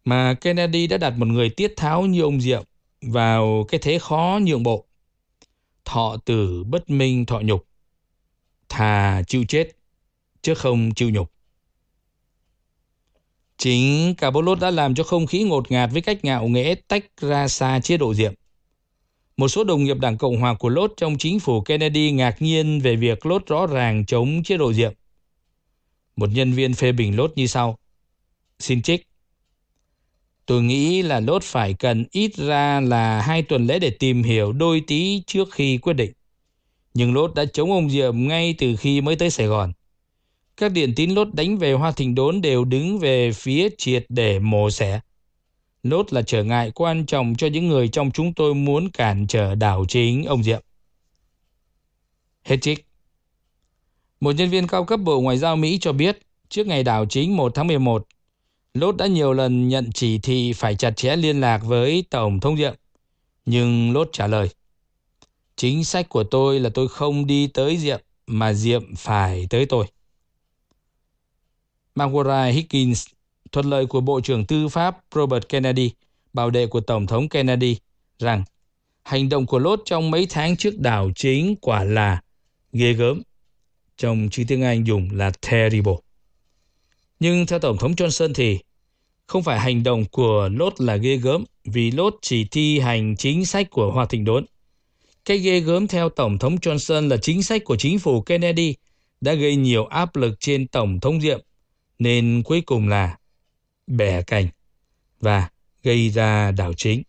mà Kennedy đã đặt một người tiết tháo như ông Diệm vào cái thế khó nhượng bộ. Thọ tử bất minh thọ nhục, thà chịu chết chứ không chịu nhục. Chính Carbolot đã làm cho không khí ngột ngạt với cách ngạo nghễ tách ra xa chế độ Diệm. Một số đồng nghiệp Đảng Cộng hòa của Lốt trong chính phủ Kennedy ngạc nhiên về việc Lốt rõ ràng chống chế độ Diệm. Một nhân viên phê bình Lốt như sau. Xin trích. Tôi nghĩ là Lốt phải cần ít ra là 2 tuần lễ để tìm hiểu đôi tí trước khi quyết định. Nhưng Lốt đã chống ông Diệm ngay từ khi mới tới Sài Gòn. Các điển tín Lốt đánh về Hoa Thịnh Đốn đều đứng về phía triệt để mổ xẻ. Lốt là trở ngại quan trọng cho những người trong chúng tôi muốn cản trở đảo chính ông Diệm. Hết trích. Một nhân viên cao cấp Bộ Ngoại giao Mỹ cho biết, trước ngày đảo chính 1 tháng 11, Lốt đã nhiều lần nhận chỉ thị phải chặt chẽ liên lạc với Tổng thống Diệm. Nhưng Lốt trả lời, chính sách của tôi là tôi không đi tới Diệm, mà Diệm phải tới tôi. Marguerite Higgins, thuật lợi của Bộ trưởng Tư pháp Robert Kennedy, bảo đệ của Tổng thống Kennedy, rằng hành động của Lốt trong mấy tháng trước đảo chính quả là ghê gớm. Trong chữ tiếng Anh dùng là terrible. Nhưng theo Tổng thống Johnson thì không phải hành động của Lốt là ghê gớm, vì Lốt chỉ thi hành chính sách của Hoa Thịnh Đốn. Cái ghê gớm theo Tổng thống Johnson là chính sách của chính phủ Kennedy đã gây nhiều áp lực trên Tổng thống Diệm, nên cuối cùng là bẻ cành và gây ra đảo chính.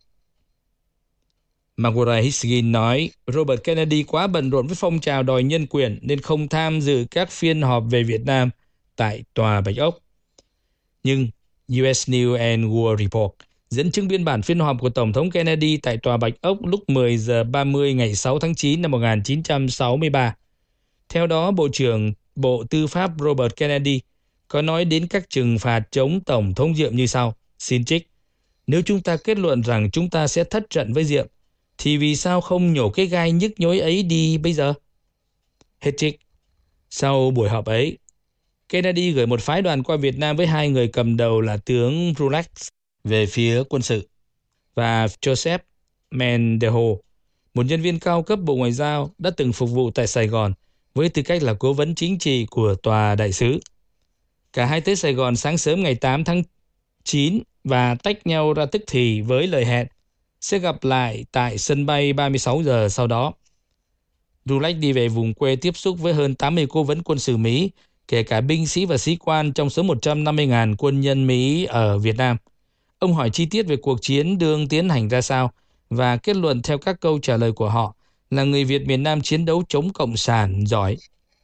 Marguerite Higgins nói Robert Kennedy quá bận rộn với phong trào đòi nhân quyền nên không tham dự các phiên họp về Việt Nam tại Tòa Bạch Ốc. Nhưng US News and World Report dẫn chứng biên bản phiên họp của Tổng thống Kennedy tại Tòa Bạch Ốc lúc 10 giờ 30 ngày 6 tháng 9 năm 1963. Theo đó, Bộ trưởng Bộ Tư pháp Robert Kennedy có nói đến các trừng phạt chống Tổng thống Diệm như sau. Xin trích. Nếu chúng ta kết luận rằng chúng ta sẽ thất trận với Diệm, thì vì sao không nhổ cái gai nhức nhối ấy đi bây giờ? Hết trích. Sau buổi họp ấy, Kennedy gửi một phái đoàn qua Việt Nam với 2 người cầm đầu là tướng Rulax về phía quân sự và Joseph Mendenhall, một nhân viên cao cấp Bộ Ngoại giao đã từng phục vụ tại Sài Gòn với tư cách là cố vấn chính trị của Tòa Đại sứ. Cả hai tới Sài Gòn sáng sớm ngày 8 tháng 9 và tách nhau ra tức thì với lời hẹn sẽ gặp lại tại sân bay 36 giờ sau đó. Rulax đi về vùng quê tiếp xúc với hơn 80 cố vấn quân sự Mỹ, kể cả binh sĩ và sĩ quan trong số 150.000 quân nhân Mỹ ở Việt Nam. Ông hỏi chi tiết về cuộc chiến đương tiến hành ra sao và kết luận theo các câu trả lời của họ là người Việt miền Nam chiến đấu chống Cộng sản giỏi.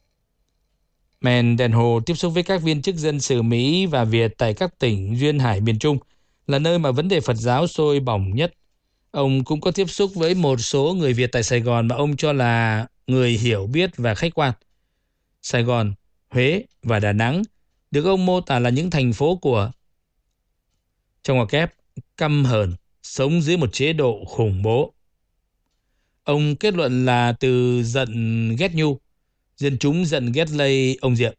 Mendenhall tiếp xúc với các viên chức dân sự Mỹ và Việt tại các tỉnh duyên hải miền Trung, là nơi mà vấn đề Phật giáo sôi bỏng nhất. Ông cũng có tiếp xúc với một số người Việt tại Sài Gòn mà ông cho là người hiểu biết và khách quan. Sài Gòn, Huế và Đà Nẵng được ông mô tả là những thành phố của, trong ngoặc kép, căm hờn, sống dưới một chế độ khủng bố. Ông kết luận là từ giận ghét nhu, dân chúng giận ghét lây ông Diệm.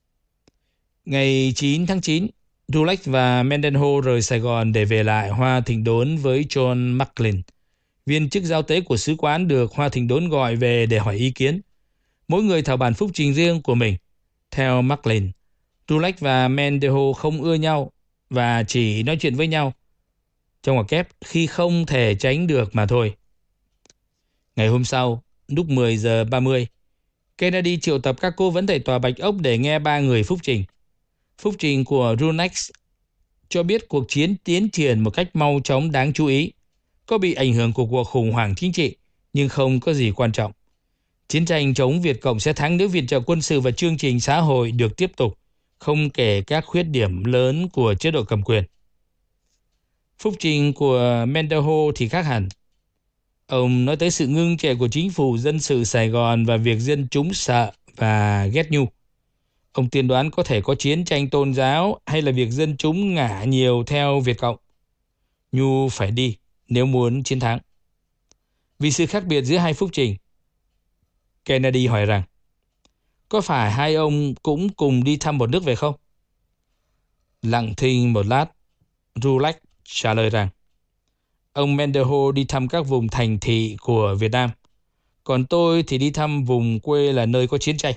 Ngày 9 tháng 9, Rulax và Mendenhall rời Sài Gòn để về lại Hoa Thịnh Đốn với John Macklin, viên chức giao tế của sứ quán được Hoa Thịnh Đốn gọi về để hỏi ý kiến. Mỗi người thảo bản phúc trình riêng của mình. Theo Macklin, Rulax và Mendenhall không ưa nhau và chỉ nói chuyện với nhau, trong ngoặc kép, khi không thể tránh được mà thôi. Ngày hôm sau, lúc 10 giờ 30, Kennedy triệu tập các cố vấn tại Tòa Bạch Ốc để nghe 3 người phúc trình. Phúc trình của Rulax cho biết cuộc chiến tiến triển một cách mau chóng đáng chú ý, có bị ảnh hưởng của cuộc khủng hoảng chính trị, nhưng không có gì quan trọng. Chiến tranh chống Việt Cộng sẽ thắng nếu viện trợ quân sự và chương trình xã hội được tiếp tục, không kể các khuyết điểm lớn của chế độ cầm quyền. Phúc trình của Mendenhall thì khác hẳn. Ông nói tới sự ngưng trệ của chính phủ dân sự Sài Gòn và việc dân chúng sợ và ghét nhu. Ông tiên đoán có thể có chiến tranh tôn giáo hay là việc dân chúng ngả nhiều theo Việt Cộng. Nhu phải đi nếu muốn chiến thắng. Vì sự khác biệt giữa hai phúc trình, Kennedy hỏi rằng, có phải hai ông cũng cùng đi thăm một nước về không? Lặng thinh một lát, Rulax trả lời rằng ông Mendehoe đi thăm các vùng thành thị của Việt Nam, còn tôi thì đi thăm vùng quê là nơi có chiến tranh.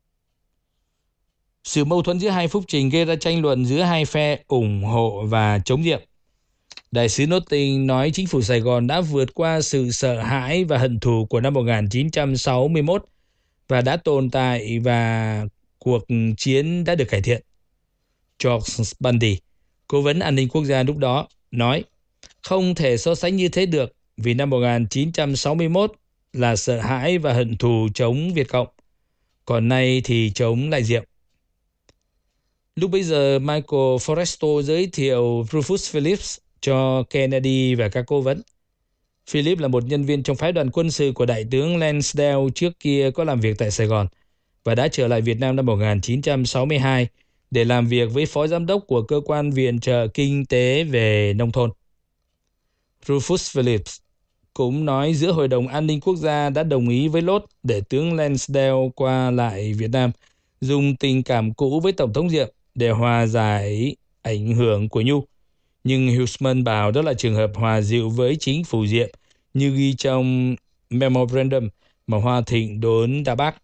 Sự mâu thuẫn giữa hai phúc trình gây ra tranh luận giữa hai phe ủng hộ và chống diệm. Đại sứ Notting nói chính phủ Sài Gòn đã vượt qua sự sợ hãi và hận thù của năm 1961 và đã tồn tại và cuộc chiến đã được cải thiện. George Bundy, cố vấn an ninh quốc gia lúc đó, nói không thể so sánh như thế được vì năm 1961 là sợ hãi và hận thù chống Việt Cộng, còn nay thì chống lại diệm. Lúc bấy giờ, Michael Forrestal giới thiệu Rufus Phillips cho Kennedy và các cố vấn. Phillips là một nhân viên trong phái đoàn quân sự của Đại tướng Lansdale trước kia có làm việc tại Sài Gòn và đã trở lại Việt Nam năm 1962 để làm việc với phó giám đốc của cơ quan viện trợ kinh tế về nông thôn. Rufus Phillips cũng nói giữa Hội đồng An ninh Quốc gia đã đồng ý với Lốt để tướng Lansdale qua lại Việt Nam, dùng tình cảm cũ với Tổng thống Diệm để hòa giải ảnh hưởng của Nhu. Nhưng Huseman bảo đó là trường hợp hòa dịu với chính phủ Diệm như ghi trong memorandum mà Hoa Thịnh Đốn đã bác.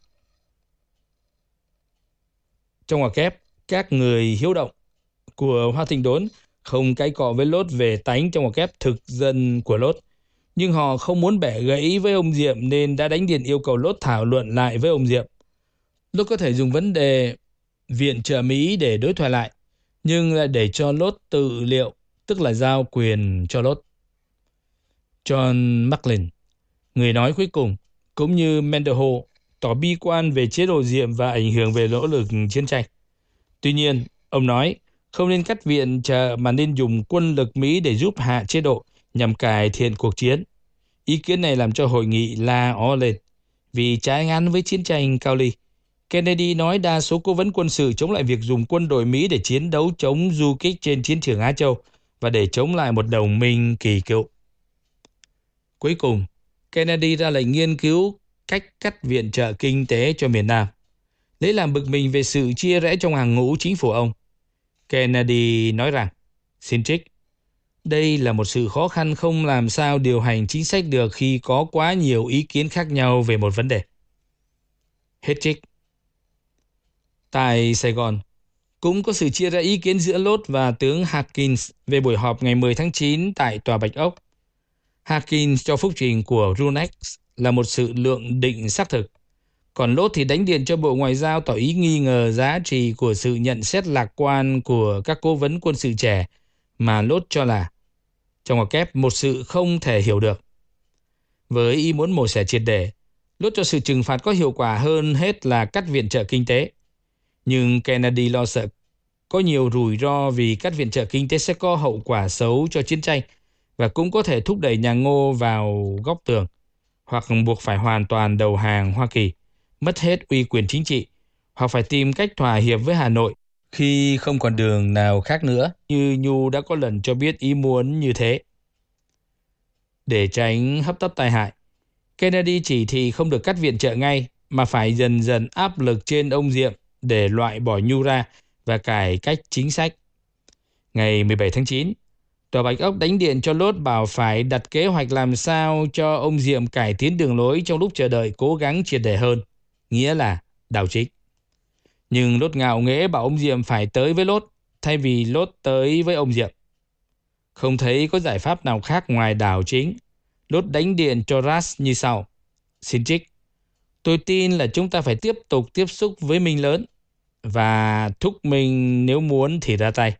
Trong ngoặc kép, các người hiếu động của Hoa Thịnh Đốn không cãi cọ với Lốt về tánh trong ngoặc kép thực dân của Lốt. Nhưng họ không muốn bẻ gãy với ông Diệm nên đã đánh điện yêu cầu Lốt thảo luận lại với ông Diệm. Lốt có thể dùng vấn đề viện trợ Mỹ để đối thoại lại, nhưng lại để cho Lốt tự liệu, tức là giao quyền cho Lốt. John Macklin, người nói cuối cùng, cũng như Mendehoe, tỏ bi quan về chế độ Diệm và ảnh hưởng về nỗ lực chiến tranh. Tuy nhiên, ông nói không nên cắt viện trợ mà nên dùng quân lực Mỹ để giúp hạ chế độ nhằm cải thiện cuộc chiến. Ý kiến này làm cho hội nghị la ó lên vì trái ngắn với chiến tranh Cao Ly. Kennedy nói đa số cố vấn quân sự chống lại việc dùng quân đội Mỹ để chiến đấu chống du kích trên chiến trường Á Châu và để chống lại một đồng minh kỳ cựu. Cuối cùng, Kennedy ra lệnh nghiên cứu cách cắt viện trợ kinh tế cho miền Nam, lấy làm bực mình về sự chia rẽ trong hàng ngũ chính phủ ông. Kennedy nói rằng, xin trích, đây là một sự khó khăn không làm sao điều hành chính sách được khi có quá nhiều ý kiến khác nhau về một vấn đề. Hết trích. Tại Sài Gòn, cũng có sự chia rẽ ý kiến giữa Lốt và tướng Harkins về buổi họp ngày 10 tháng 9 tại Tòa Bạch Ốc. Harkins cho phúc trình của Runex là một sự lượng định xác thực, còn Lốt thì đánh điện cho Bộ Ngoại giao tỏ ý nghi ngờ giá trị của sự nhận xét lạc quan của các cố vấn quân sự trẻ mà Lốt cho là, trong ngoặc kép, một sự không thể hiểu được. Với ý muốn mổ xẻ triệt để, Lốt cho sự trừng phạt có hiệu quả hơn hết là cắt viện trợ kinh tế. Nhưng Kennedy lo sợ có nhiều rủi ro vì cắt viện trợ kinh tế sẽ có hậu quả xấu cho chiến tranh và cũng có thể thúc đẩy nhà Ngô vào góc tường hoặc buộc phải hoàn toàn đầu hàng Hoa Kỳ, mất hết uy quyền chính trị, hoặc phải tìm cách thỏa hiệp với Hà Nội khi không còn đường nào khác nữa, như Nhu đã có lần cho biết ý muốn như thế. Để tránh hấp tấp tai hại, Kennedy chỉ thị không được cắt viện trợ ngay mà phải dần dần áp lực trên ông Diệm để loại bỏ Nhu ra và cải cách chính sách. Ngày 17 tháng 9, Tòa Bạch Ốc đánh điện cho Lốt bảo phải đặt kế hoạch làm sao cho ông Diệm cải tiến đường lối trong lúc chờ đợi cố gắng triệt để hơn, nghĩa là đảo chính. Nhưng Lốt ngạo nghễ bảo ông Diệm phải tới với Lốt thay vì Lốt tới với ông Diệm. Không thấy có giải pháp nào khác ngoài đảo chính, Lốt đánh điện cho Ras như sau. Xin trích, tôi tin là chúng ta phải tiếp tục tiếp xúc với Minh lớn và thúc Minh nếu muốn thì ra tay.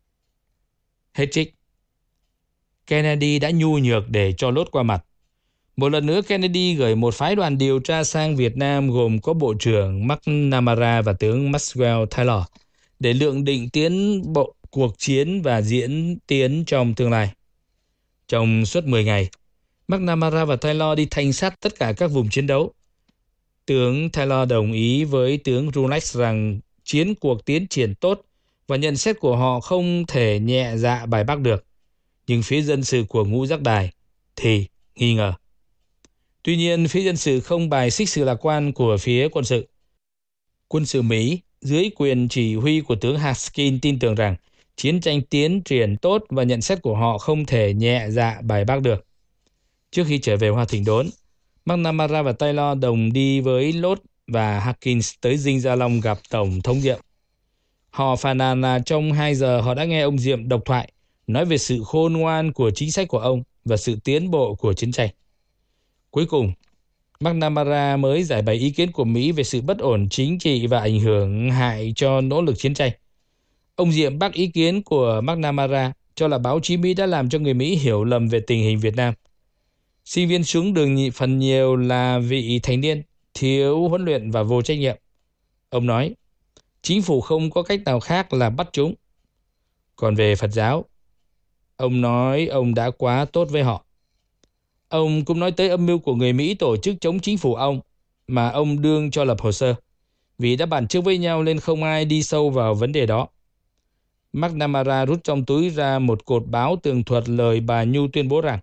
Hết trích. Kennedy đã nhu nhược để cho Lốt qua mặt. Một lần nữa Kennedy gửi một phái đoàn điều tra sang Việt Nam gồm có Bộ trưởng McNamara và tướng Maxwell Taylor để lượng định tiến bộ cuộc chiến và diễn tiến trong tương lai. Trong suốt 10 ngày, McNamara và Taylor đi thanh sát tất cả các vùng chiến đấu. Tướng Taylor đồng ý với tướng Runex rằng chiến cuộc tiến triển tốt và nhận xét của họ không thể nhẹ dạ bài bác được. Nhưng phía dân sự của Ngũ Giác Đài thì nghi ngờ. Tuy nhiên, phía dân sự không bài xích sự lạc quan của phía quân sự. Quân sự Mỹ, dưới quyền chỉ huy của tướng Haskins tin tưởng rằng Chiến tranh tiến triển tốt và nhận xét của họ không thể nhẹ dạ bài bác được. Trước khi trở về Hoa Thịnh Đốn, McNamara và Taylor đồng đi với Lott và Hawkins tới Dinh Gia Long gặp Tổng thống Diệm. Họ phàn nàn là trong 2 giờ họ đã nghe ông Diệm độc thoại, nói về sự khôn ngoan của chính sách của ông và sự tiến bộ của chiến tranh. Cuối cùng, McNamara mới giải bày ý kiến của Mỹ về sự bất ổn chính trị và ảnh hưởng hại cho nỗ lực chiến tranh. Ông Diệm bác ý kiến của McNamara cho là báo chí Mỹ đã làm cho người Mỹ hiểu lầm về tình hình Việt Nam. Sinh viên xuống đường phần nhiều là vị thành niên, thiếu huấn luyện và vô trách nhiệm. Ông nói, chính phủ không có cách nào khác là bắt chúng. Còn về Phật giáo, ông nói ông đã quá tốt với họ. Ông cũng nói tới âm mưu của người Mỹ tổ chức chống chính phủ ông mà ông đương cho lập hồ sơ, vì đã bàn trước với nhau nên không ai đi sâu vào vấn đề đó. McNamara rút trong túi ra một cột báo tường thuật lời bà Nhu tuyên bố rằng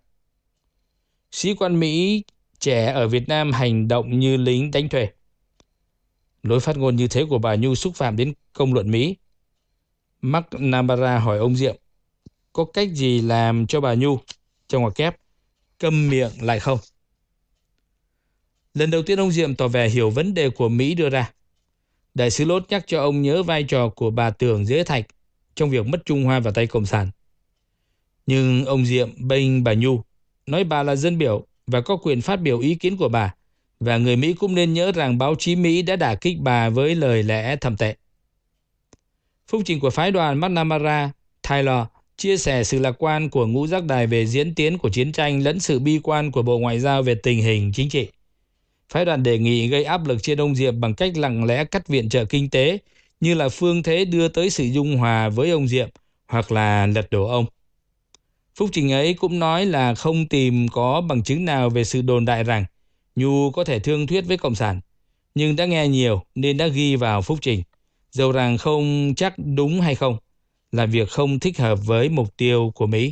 sĩ quan Mỹ trẻ ở Việt Nam hành động như lính đánh thuê. Lối phát ngôn như thế của bà Nhu xúc phạm đến công luận Mỹ. McNamara hỏi ông Diệm có cách gì làm cho bà Nhu, trong ngoặc kép, câm miệng lại không? Lần đầu tiên ông Diệm tỏ vẻ hiểu vấn đề của Mỹ đưa ra. Đại sứ Lốt nhắc cho ông nhớ vai trò của bà Tưởng Dễ Thạch trong việc mất Trung Hoa vào tay Cộng sản. Nhưng ông Diệm bênh bà Nhu, nói bà là dân biểu và có quyền phát biểu ý kiến của bà, và người Mỹ cũng nên nhớ rằng báo chí Mỹ đã đả kích bà với lời lẽ thậm tệ. Phúc trình của phái đoàn McNamara, Taylor chia sẻ sự lạc quan của ngũ giác đài về diễn tiến của chiến tranh lẫn sự bi quan của Bộ Ngoại giao về tình hình chính trị. Phái đoàn đề nghị gây áp lực trên ông Diệm bằng cách lặng lẽ cắt viện trợ kinh tế như là phương thế đưa tới sự dung hòa với ông Diệm hoặc là lật đổ ông. Phúc trình ấy cũng nói là không tìm có bằng chứng nào về sự đồn đại rằng Nhu có thể thương thuyết với Cộng sản, nhưng đã nghe nhiều nên đã ghi vào phúc trình, dầu rằng không chắc đúng hay không, là việc không thích hợp với mục tiêu của Mỹ.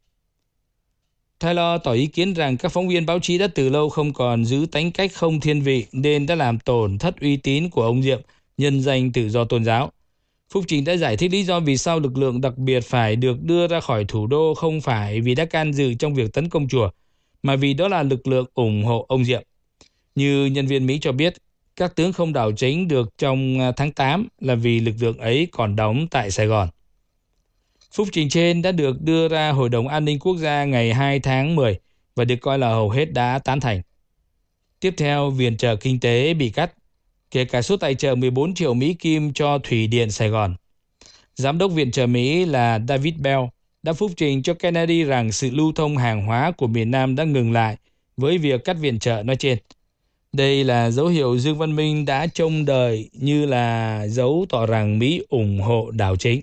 Taylor tỏ ý kiến rằng các phóng viên báo chí đã từ lâu không còn giữ tánh cách không thiên vị nên đã làm tổn thất uy tín của ông Diệm nhân danh tự do tôn giáo. Phúc trình đã giải thích lý do vì sao lực lượng đặc biệt phải được đưa ra khỏi thủ đô không phải vì đã can dự trong việc tấn công chùa, mà vì đó là lực lượng ủng hộ ông Diệm. Như nhân viên Mỹ cho biết, các tướng không đảo chính được trong tháng 8 là vì lực lượng ấy còn đóng tại Sài Gòn. Phúc trình trên đã được đưa ra Hội đồng An ninh Quốc gia ngày 2 tháng 10 và được coi là hầu hết đã tán thành. Tiếp theo, viện trợ kinh tế bị cắt, kể cả số tài trợ 14 triệu Mỹ Kim cho Thủy điện Sài Gòn. Giám đốc viện trợ Mỹ là David Bell đã phúc trình cho Kennedy rằng sự lưu thông hàng hóa của miền Nam đã ngừng lại với việc cắt viện trợ nói trên. Đây là dấu hiệu Dương Văn Minh đã trông đợi như là dấu tỏ rằng Mỹ ủng hộ đảo chính.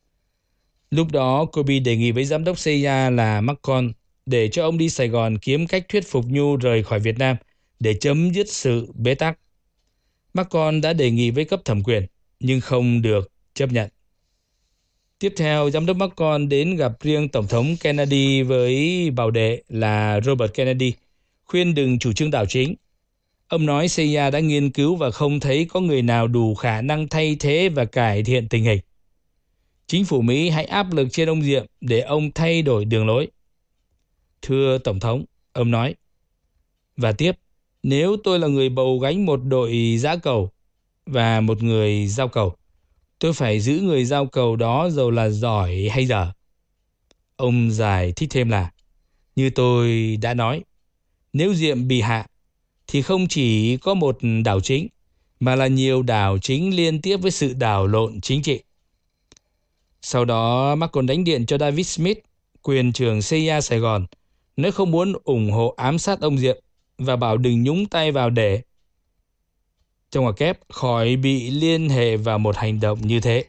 Lúc đó, Kobe đề nghị với giám đốc CIA là McCon để cho ông đi Sài Gòn kiếm cách thuyết phục Nhu rời khỏi Việt Nam để chấm dứt sự bế tắc. McCon đã đề nghị với cấp thẩm quyền, nhưng không được chấp nhận. Tiếp theo, giám đốc McCon đến gặp riêng Tổng thống Kennedy với bảo đệ là Robert Kennedy, khuyên đừng chủ trương đảo chính. Ông nói CIA đã nghiên cứu và không thấy có người nào đủ khả năng thay thế và cải thiện tình hình. Chính phủ Mỹ hãy áp lực trên ông Diệm để ông thay đổi đường lối. Thưa Tổng thống, ông nói. Và tiếp, nếu tôi là người bầu gánh một đội giã cầu và một người giao cầu, tôi phải giữ người giao cầu đó dầu là giỏi hay dở. Ông giải thích thêm là, như tôi đã nói, nếu Diệm bị hạ, thì không chỉ có một đảo chính, mà là nhiều đảo chính liên tiếp với sự đảo lộn chính trị. Sau đó, Mark còn đánh điện cho David Smith, quyền trưởng CIA Sài Gòn, nói không muốn ủng hộ ám sát ông Diệm và bảo đừng nhúng tay vào để, trong ngoặc kép, khỏi bị liên hệ vào một hành động như thế.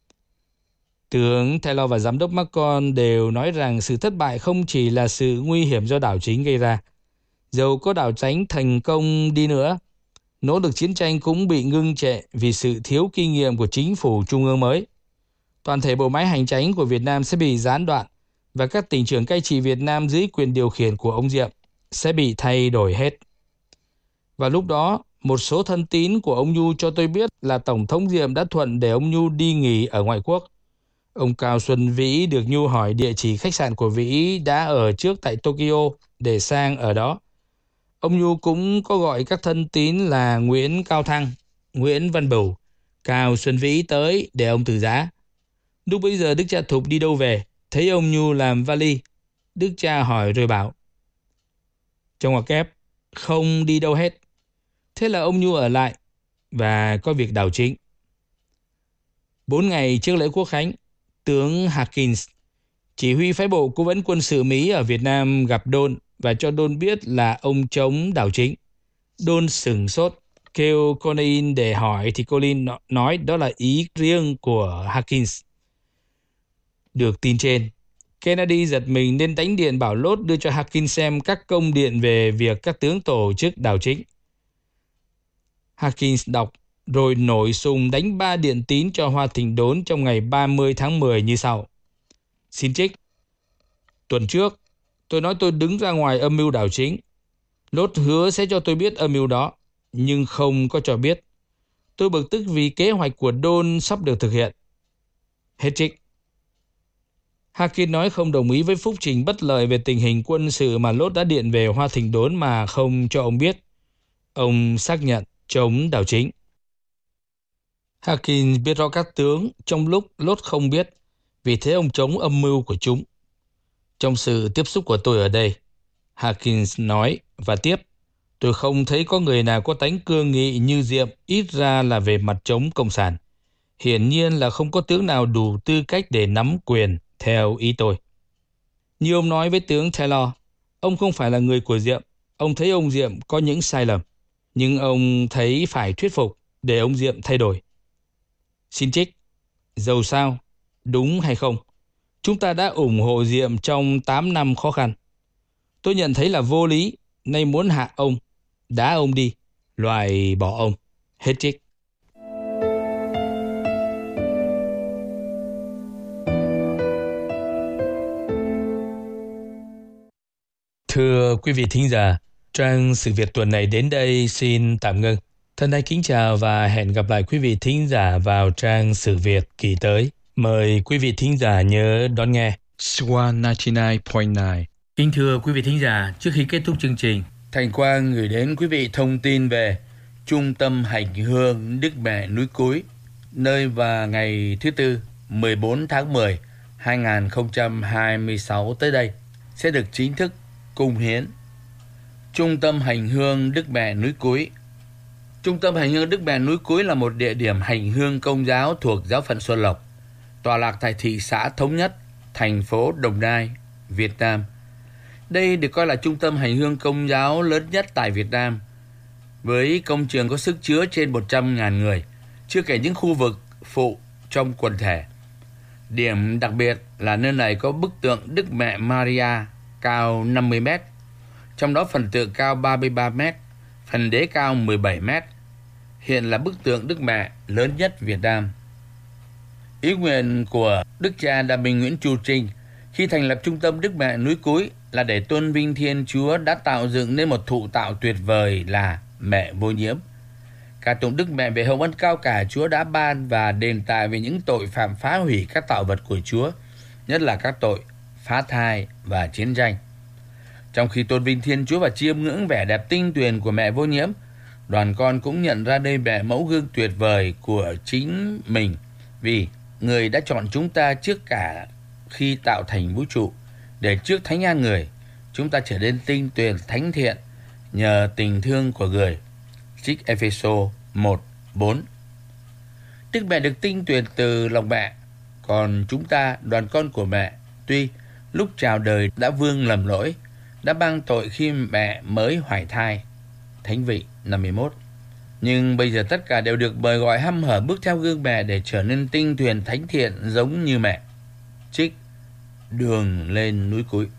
Tướng Taylor và giám đốc McCon đều nói rằng sự thất bại không chỉ là sự nguy hiểm do đảo chính gây ra. Dầu có đảo chính thành công đi nữa, nỗ lực chiến tranh cũng bị ngưng trệ vì sự thiếu kinh nghiệm của chính phủ trung ương mới. Toàn thể bộ máy hành chính của Việt Nam sẽ bị gián đoạn và các tỉnh trưởng cai trị Việt Nam dưới quyền điều khiển của ông Diệm sẽ bị thay đổi hết. Và lúc đó, một số thân tín của ông Nhu cho tôi biết là Tổng thống Diệm đã thuận để ông Nhu đi nghỉ ở ngoại quốc. Ông Cao Xuân Vĩ được Nhu hỏi địa chỉ khách sạn của Vĩ đã ở trước tại Tokyo để sang ở đó. Ông Nhu cũng có gọi các thân tín là Nguyễn Cao Thăng, Nguyễn Văn Bửu, Cao Xuân Vĩ tới để ông từ giá. Lúc bấy giờ Đức cha Thục đi đâu về, thấy ông Nhu làm vali. Đức cha hỏi rồi bảo, trong ngoặc kép, không đi đâu hết. Thế là ông Nhu ở lại và có việc đảo chính. 4 ngày trước lễ Quốc khánh, tướng Hawkins, chỉ huy phái bộ cố vấn quân sự Mỹ ở Việt Nam gặp Don và cho Don biết là ông chống đảo chính. Don sửng sốt, kêu Colin để hỏi thì Colin nói đó là ý riêng của Hawkins. Được tin trên, Kennedy giật mình nên đánh điện bảo Lốt đưa cho Hawkins xem các công điện về việc các tướng tổ chức đảo chính. Hawkins đọc rồi nổi sùng đánh 3 điện tín cho Hoa Thịnh Đốn trong ngày 30 tháng 10 như sau. Xin trích. Tuần trước, tôi nói tôi đứng ra ngoài âm mưu đảo chính. Lốt hứa sẽ cho tôi biết âm mưu đó, nhưng không có cho biết. Tôi bực tức vì kế hoạch của Don sắp được thực hiện. Hết trích. Hawkins nói không đồng ý với phúc trình bất lợi về tình hình quân sự mà Lốt đã điện về Hoa Thịnh Đốn mà không cho ông biết. Ông xác nhận chống đảo chính. Hawkins biết rõ các tướng trong lúc Lốt không biết, vì thế ông chống âm mưu của chúng. Trong sự tiếp xúc của tôi ở đây, Hawkins nói và tiếp, tôi không thấy có người nào có tánh cương nghị như Diệm, ít ra là về mặt chống cộng sản. Hiển nhiên là không có tướng nào đủ tư cách để nắm quyền, theo ý tôi. Như ông nói với tướng Taylor, ông không phải là người của Diệm. Ông thấy ông Diệm có những sai lầm, nhưng ông thấy phải thuyết phục để ông Diệm thay đổi. Xin trích. Dầu sao, đúng hay không, chúng ta đã ủng hộ Diệm trong 8 năm khó khăn. Tôi nhận thấy là vô lý, nay muốn hạ ông, đá ông đi, loại bỏ ông. Hết trích. Thưa quý vị thính giả, trang Sự Việt tuần này đến đây xin tạm ngưng. Thân ái kính chào và hẹn gặp lại quý vị thính giả vào trang Sự Việt kỳ tới. Mời quý vị thính giả nhớ đón nghe. Swan 99.9. Kính thưa quý vị thính giả, trước khi kết thúc chương trình, Thành Quang gửi đến quý vị thông tin về Trung tâm Hành hương Đức Mẹ Núi Cúi, nơi vào ngày thứ Tư 14 tháng 10, 2026 tới đây sẽ được chính thức cung hiến. Trung tâm Hành hương Đức Mẹ Núi Cúi. Trung tâm Hành hương Đức Mẹ Núi Cúi là một địa điểm hành hương công giáo thuộc giáo phận Xuân Lộc, tọa lạc tại thị xã Thống Nhất, thành phố Đồng Nai, Việt Nam. Đây được coi là trung tâm hành hương công giáo lớn nhất tại Việt Nam, với công trường có sức chứa trên 100.000 người, chưa kể những khu vực phụ trong quần thể. Điểm đặc biệt là nơi này có bức tượng Đức Mẹ Maria cao 50 m, trong đó phần tượng cao 33 m, phần đế cao 17 m. Hiện là bức tượng Đức Mẹ lớn nhất Việt Nam. Ý nguyện của Đức cha Đại Bình Nguyễn Chu Trinh khi thành lập Trung tâm Đức Mẹ Núi Cúi là để tôn vinh Thiên Chúa đã tạo dựng nên một thụ tạo tuyệt vời là Mẹ Vô Nhiễm. Ca tụng Đức Mẹ về hồng ân cao cả Chúa đã ban và đền tài về những tội phạm phá hủy các tạo vật của Chúa, nhất là các tội phá thai và chiến tranh. Trong khi tôn vinh Thiên Chúa và chiêm ngưỡng vẻ đẹp tinh tuyền của Mẹ Vô Nhiễm, đoàn con cũng nhận ra đây mẹ mẫu gương tuyệt vời của chính mình, vì người đã chọn chúng ta trước cả khi tạo thành vũ trụ, để trước thánh an người, chúng ta trở nên tinh tuyền thánh thiện nhờ tình thương của người. Trích Ephesos 1:4. Đức Mẹ được tinh tuyền từ lòng mẹ, còn chúng ta, đoàn con của mẹ, tuy lúc chào đời đã vương lầm lỗi, đã mang tội khi mẹ mới hoài thai. Thánh Vị 51. Nhưng bây giờ tất cả đều được mời gọi hăm hở bước theo gương mẹ để trở nên tinh tuyền thánh thiện giống như mẹ. Trích Đường lên núi Cúi.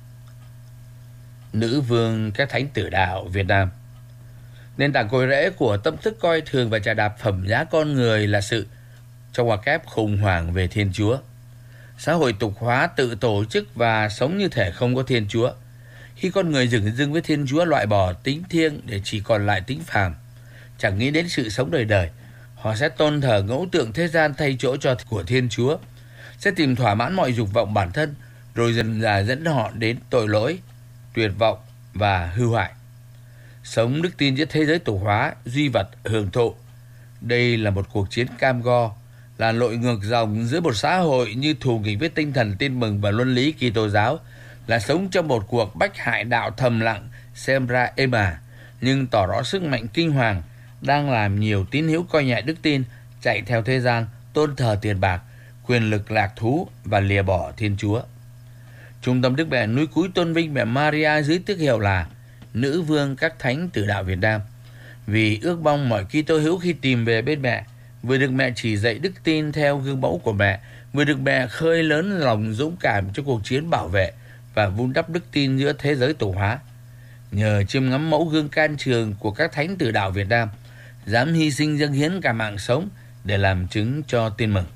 Nữ vương các thánh tử đạo Việt Nam. Nền tảng cội rễ của tâm thức coi thường và chà đạp phẩm giá con người là sự, trong ngoặc kép, khủng hoảng về Thiên Chúa. Xã hội tục hóa, tự tổ chức và sống như thể không có Thiên Chúa. Khi con người dửng dưng với Thiên Chúa, loại bỏ tính thiêng để chỉ còn lại tính phàm, chẳng nghĩ đến sự sống đời đời, họ sẽ tôn thờ ngẫu tượng thế gian thay chỗ cho của Thiên Chúa. sẽ tìm thỏa mãn mọi dục vọng bản thân, rồi dần dà dẫn họ đến tội lỗi, tuyệt vọng và hư hoại. Sống đức tin giữa thế giới tổ hóa, duy vật, hưởng thụ. Đây là một cuộc chiến cam go, là lội ngược dòng giữa một xã hội như thù nghịch với tinh thần tin mừng và luân lý Kitô giáo, là sống trong một cuộc bách hại đạo thầm lặng xem ra êm nhưng tỏ rõ sức mạnh kinh hoàng đang làm nhiều tín hữu coi nhẹ đức tin, chạy theo thế gian, tôn thờ tiền bạc, quyền lực lạc thú và lìa bỏ Thiên Chúa. Trung tâm Đức Mẹ núi Cúi tôn vinh mẹ Maria dưới tước hiệu là Nữ Vương các Thánh Tử Đạo Việt Nam, vì ước mong mọi Kitô hữu khi tìm về bên mẹ vừa được mẹ chỉ dạy đức tin theo gương mẫu của mẹ, vừa được mẹ khơi lớn lòng dũng cảm cho cuộc chiến bảo vệ và vun đắp đức tin giữa thế giới tổ hóa. Nhờ chiêm ngắm mẫu gương can trường của các Thánh Tử Đạo Việt Nam, dám hy sinh dâng hiến cả mạng sống để làm chứng cho tin mừng.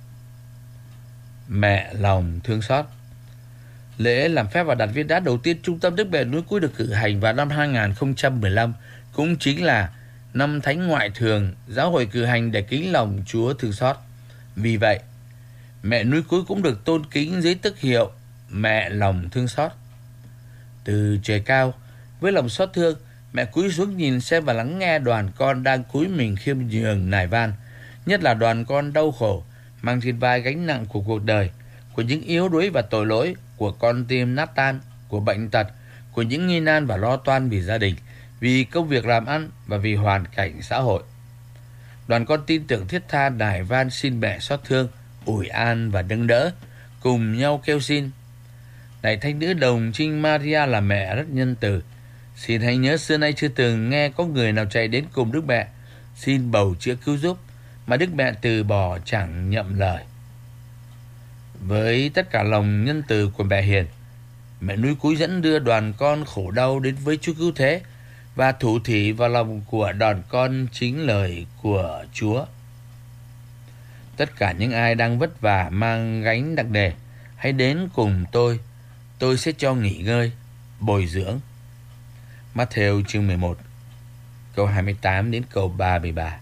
Mẹ lòng thương xót. Lễ làm phép và đặt viên đá đầu tiên Trung tâm Đức Mẹ núi Cúi được cử hành vào năm 2015, cũng chính là năm Thánh Ngoại Thường giáo hội cử hành để kính lòng Chúa thương xót. Vì vậy, mẹ núi Cúi cũng được tôn kính dưới tước hiệu Mẹ lòng thương xót. Từ trời cao, với lòng xót thương, mẹ cúi xuống nhìn xem và lắng nghe đoàn con đang cúi mình khiêm nhường nài van, nhất là đoàn con đau khổ, mang trên vai gánh nặng của cuộc đời, của những yếu đuối và tội lỗi, của con tim nát tan, của bệnh tật, của những nghi nan và lo toan vì gia đình, vì công việc làm ăn và vì hoàn cảnh xã hội. Đoàn con tin tưởng thiết tha nài van xin mẹ xót thương, ủi an và nâng đỡ, cùng nhau kêu xin: Này Thánh Nữ Đồng Trinh Maria là mẹ rất nhân từ, xin hãy nhớ xưa nay chưa từng nghe có người nào chạy đến cùng Đức Mẹ xin bầu chữa cứu giúp, mà Đức Mẹ từ bỏ chẳng nhậm lời. Với tất cả lòng nhân từ của mẹ hiền, mẹ núi Cúi dẫn đưa đoàn con khổ đau đến với Chúa Cứu Thế, và thủ thỉ vào lòng của đoàn con chính lời của Chúa. Tất cả những ai đang vất vả mang gánh nặng nề, hãy đến cùng tôi sẽ cho nghỉ ngơi, bồi dưỡng. Matthew chương 11, câu 28 đến câu 33.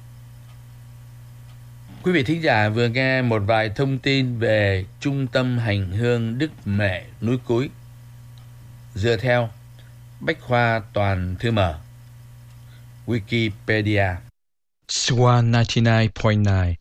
Quý vị thính giả vừa nghe một vài thông tin về Trung tâm Hành Hương Đức Mẹ núi Cúi, dựa theo Bách khoa toàn thư mở Wikipedia. Swan 99.9